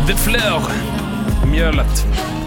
The Fleur, mjölet.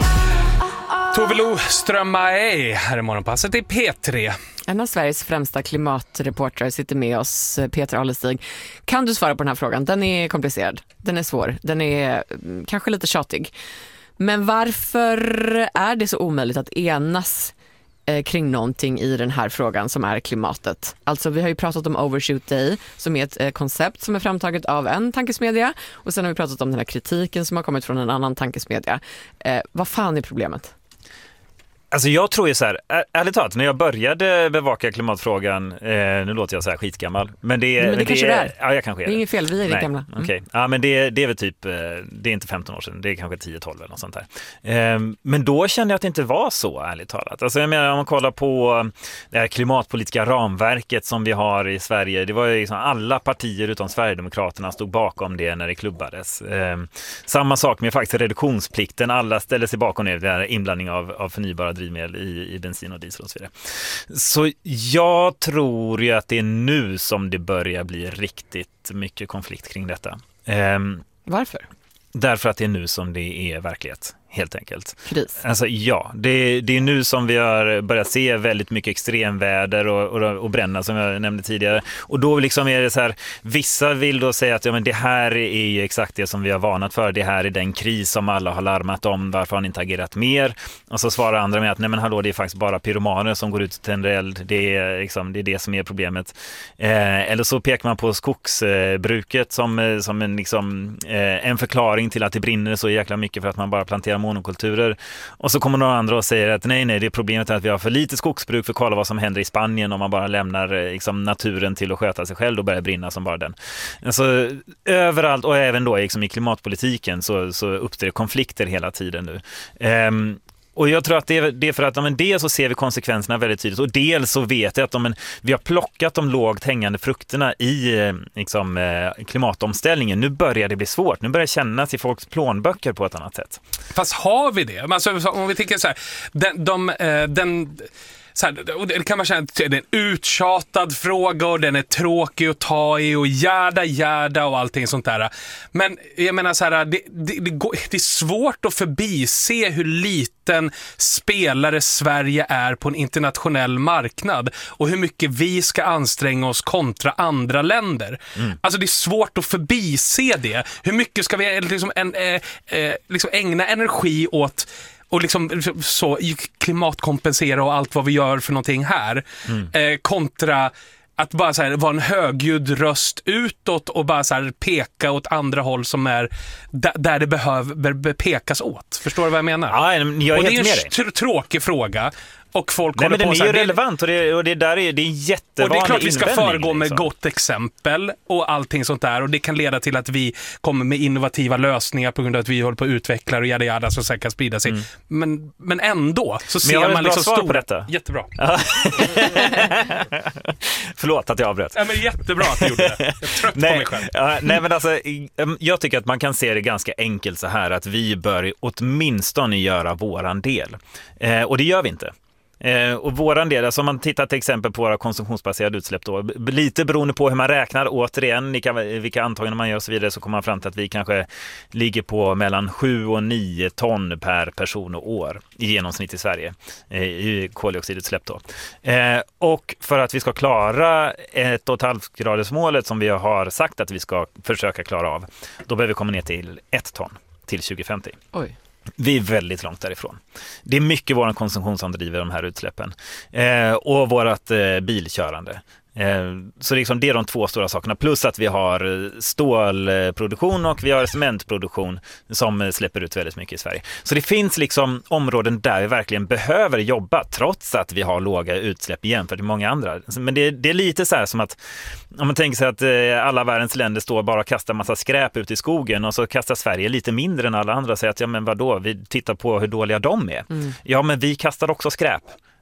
Tove Lo Strömare här i Morgonpasset. Det är P3. En av Sveriges främsta klimatreportrar sitter med oss, Peter Alestig. Kan du svara på den här frågan? Den är komplicerad, den är svår, den är kanske lite tjatig. Men varför är det så omöjligt att enas kring någonting i den här frågan som är klimatet? Alltså vi har ju pratat om Overshoot Day som är ett koncept som är framtaget av en tankesmedja, och sen har vi pratat om den här kritiken som har kommit från en annan tankesmedja. Vad fan är problemet? Alltså jag tror ju så här, ärligt talat, när jag började bevaka klimatfrågan, nu låter jag så här skitgammal, men det kanske det är. Ja, jag kanske är. Det är inget fel, vi är det gamla. Okej. Ja, men det är väl typ, det är inte 15 år sedan, det är kanske 10-12 eller något sånt där. Men då kände jag att det inte var så, ärligt talat. Alltså jag menar, om man kollar på det här klimatpolitiska ramverket som vi har i Sverige, det var ju liksom alla partier utom Sverigedemokraterna stod bakom det när det klubbades. Samma sak med faktiskt reduktionsplikten, alla ställer sig bakom det här inblandning av förnybara drivmedel i bensin och diesel och så vidare. Så jag tror ju att det är nu som det börjar bli riktigt mycket konflikt kring detta. Varför? Därför att det är nu som det är verklighet, helt enkelt. Kris. Alltså ja, det är nu som vi har börjat se väldigt mycket extremväder och bränna som jag nämnde tidigare. Och då liksom är det så här, vissa vill då säga att ja, men det här är ju exakt det som vi har varnat för. Det här är den kris som alla har larmat om. Varför har ni inte agerat mer? Och så svarar andra med att nej men hallå, det är faktiskt bara pyromaner som går ut till en eld. Det är det som är problemet. Eller så pekar man på skogsbruket som en förklaring till att det brinner så jäkla mycket för att man bara planterar monokulturer. Och så kommer några andra och säger att nej, det är problemet att vi har för lite skogsbruk, för kolla vad som händer i Spanien om man bara lämnar naturen till att sköta sig själv, då börjar det brinna som bara den. Alltså överallt, och även då i klimatpolitiken så uppstår det konflikter hela tiden nu. Och jag tror att det är för att dels så ser vi konsekvenserna väldigt tydligt, och dels så vet jag att vi har plockat de lågt hängande frukterna i klimatomställningen. Nu börjar det bli svårt. Nu börjar det kännas i folks plånböcker på ett annat sätt. Fast har vi det? Alltså, om vi tänker så här, så här, och det kan man känna att det är en uttjatad fråga och den är tråkig att ta i och gärda och allting sånt där. Men jag menar så här, det är svårt att förbise hur liten spelare Sverige är på en internationell marknad och hur mycket vi ska anstränga oss kontra andra länder. Alltså det är svårt att förbise det. Hur mycket ska vi liksom ägna energi åt och liksom så klimatkompensera och allt vad vi gör för någonting här kontra att bara så här, vara en högljudd röst utåt och bara så här, peka åt andra håll som är där det behöver pekas åt. Förstår du vad jag menar? Ja, jag är och helt med dig. Det är en tråkig fråga. Och folk men den på är ju relevant och det är jättevanlig. Och det är klart vi ska föregå med liksom. Gott exempel och allting sånt där, och det kan leda till att vi kommer med innovativa lösningar på grund av att vi håller på att utveckla och jada så säkert kan sprida sig. Men ändå så ser man liksom stor på detta. Jättebra. Förlåt att jag avbröt. Ja, men jättebra att du gjorde det. Jag är trött på mig själv. Nej, men alltså, jag tycker att man kan se det ganska enkelt så här, att vi bör åtminstone göra våran del. Och det gör vi inte. Och våran del, alltså om man tittar till exempel på våra konsumtionsbaserade utsläpp då, lite beroende på hur man räknar, återigen vilka antaganden man gör och så vidare, så kommer man fram till att vi kanske ligger på mellan 7 och 9 ton per person och år i genomsnitt i Sverige i koldioxidutsläpp då. Och för att vi ska klara 1,5-gradersmålet som vi har sagt att vi ska försöka klara av, då behöver vi komma ner till 1 ton till 2050. Oj. Vi är väldigt långt därifrån. Det är mycket vår konsumtion som driver de här utsläppen. Och vårt bilkörande. Så liksom det är de två stora sakerna. Plus att vi har stålproduktion och vi har cementproduktion som släpper ut väldigt mycket i Sverige. Så det finns liksom områden där vi verkligen behöver jobba trots att vi har låga utsläpp jämfört med många andra. Men det är lite så här som att om man tänker sig att alla världens länder står bara och kastar massa skräp ut i skogen, och så kastar Sverige lite mindre än alla andra och säger att ja men vadå, vi tittar på hur dåliga de är. Ja men vi kastar också skräp.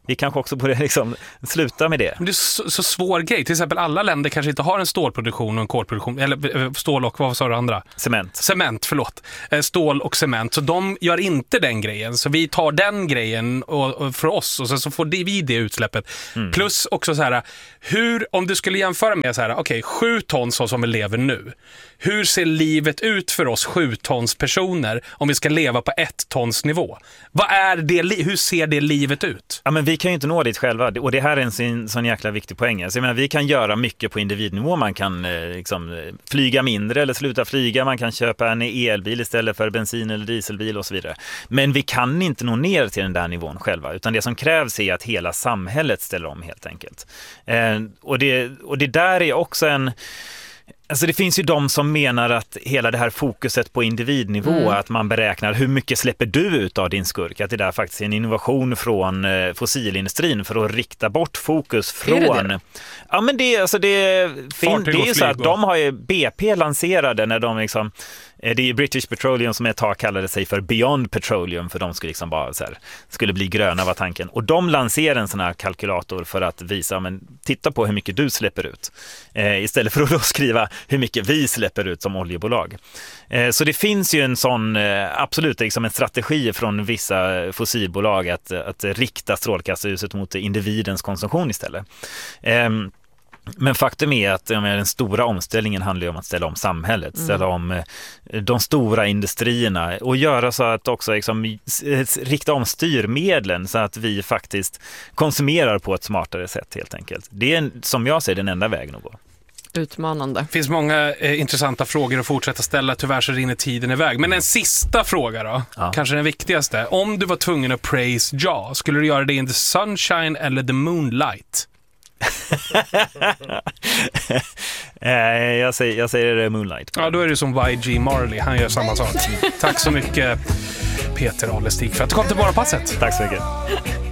Vi kanske också borde liksom sluta med det. Men det är så svår grej. Till exempel alla länder kanske inte har en stålproduktion och en kolproduktion. Eller stål och vad sa du andra? Cement, förlåt. Stål och cement. Så de gör inte den grejen. Så vi tar den grejen och för oss och så får vi det utsläppet. Plus också så här, om du skulle jämföra med så här, okej, 7 ton så som vi lever nu. Hur ser livet ut för oss 7 tons personer om vi ska leva på 1 tons nivå? Vad är det, hur ser det livet ut? Ja, men vi kan ju inte nå dit själva, och det här är en sån jäkla viktig poäng. Alltså, jag menar, vi kan göra mycket på individnivå. Man kan flyga mindre eller sluta flyga. Man kan köpa en elbil istället för bensin- eller dieselbil och så vidare. Men vi kan inte nå ner till den där nivån själva, utan det som krävs är att hela samhället ställer om helt enkelt. Och det där är också alltså det finns ju de som menar att hela det här fokuset på individnivå, att man beräknar hur mycket släpper du ut av din skurk, att det där faktiskt är en innovation från fossilindustrin för att rikta bort fokus från... Det? Ja, men det är ju så att de har ju BP lanserade när de liksom... Det är British Petroleum som ett tag kallade sig för Beyond Petroleum, för de skulle liksom bara så här, skulle bli gröna var tanken. Och de lanserade en sån här kalkylator för att visa, men titta på hur mycket du släpper ut. Istället för att då skriva hur mycket vi släpper ut som oljebolag. Så det finns ju en sån, absolut liksom en strategi från vissa fossilbolag att rikta strålkastarljuset mot individens konsumtion istället. Men faktum är att den stora omställningen handlar om att ställa om samhället, ställa om de stora industrierna och göra så att också liksom, rikta om styrmedlen så att vi faktiskt konsumerar på ett smartare sätt helt enkelt. Det är som jag ser den enda vägen att gå. Utmanande. Det finns många intressanta frågor att fortsätta ställa, tyvärr så rinner tiden iväg. Men en sista fråga då, kanske den viktigaste. Om du var tvungen att praise Ja, skulle du göra det in the sunshine eller the moonlight? Jag säger Moonlight. Ja, då är det som YG Marley. Han gör samma sak. Tack så mycket Peter Alestig för att du kom till Morgonpasset. Tack så mycket.